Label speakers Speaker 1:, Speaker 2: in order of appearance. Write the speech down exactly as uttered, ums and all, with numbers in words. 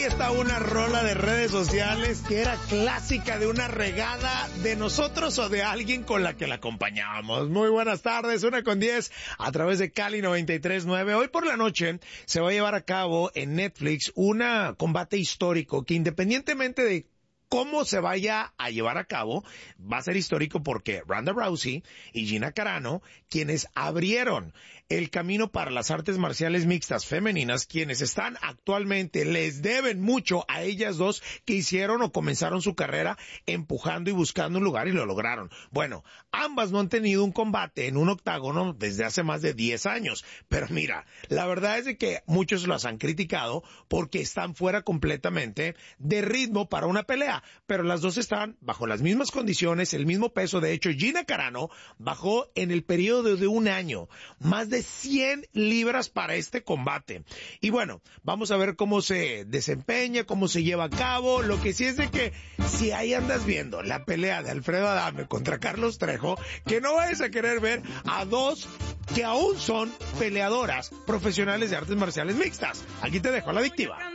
Speaker 1: ahí está una rola de redes sociales que era clásica de una regada de nosotros o de alguien con la que la acompañábamos. Muy buenas tardes, una con diez a través de Cali noventa y tres punto nueve. Hoy por la noche se va a llevar a cabo en Netflix un combate histórico que, independientemente de cómo se vaya a llevar a cabo, va a ser histórico porque Ronda Rousey y Gina Carano, quienes abrieron el camino para las artes marciales mixtas femeninas, quienes están actualmente, les deben mucho a ellas dos que hicieron o comenzaron su carrera empujando y buscando un lugar y lo lograron. Bueno, ambas no han tenido un combate en un octágono desde hace más de diez años, pero mira, la verdad es de que muchos las han criticado porque están fuera completamente de ritmo para una pelea. Pero las dos están bajo las mismas condiciones, el mismo peso. De hecho, Gina Carano bajó en el periodo de un año más de cien libras para este combate. Y bueno, vamos a ver cómo se desempeña, cómo se lleva a cabo. Lo que sí es de que si ahí andas viendo la pelea de Alfredo Adame contra Carlos Trejo, que no vayas a querer ver a dos que aún son peleadoras profesionales de artes marciales mixtas. Aquí te dejo a la adictiva.